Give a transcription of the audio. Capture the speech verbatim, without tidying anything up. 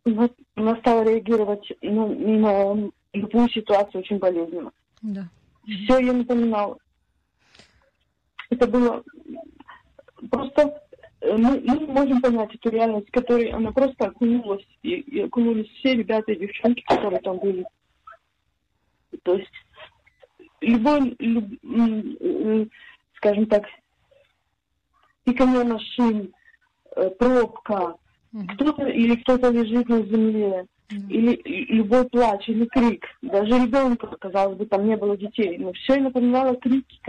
она, она стала реагировать на, на любую ситуацию очень болезненно. Да. Все ей напоминало. Это было просто... Мы, мы не можем понять эту реальность, в которой она просто окунулась, и, и окунулись все ребята и девчонки, которые там были. То есть любой, люб, скажем так, пикание машин, пробка, mm-hmm. кто-то или кто-то лежит на земле, mm-hmm. или любой плач, или крик. Даже ребенка, казалось бы, там не было детей, но все напоминало крики,